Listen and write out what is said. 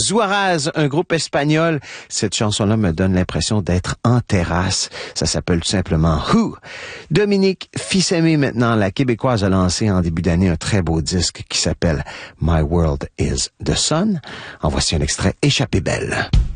Suarez, un groupe espagnol. Cette chanson-là me donne l'impression d'être en terrasse. Ça s'appelle tout simplement Who. Dominique Fils-Aimé, maintenant, la Québécoise a lancé en début d'année un très beau disque qui s'appelle My World is the Sun. En voici un extrait, Échappée belle.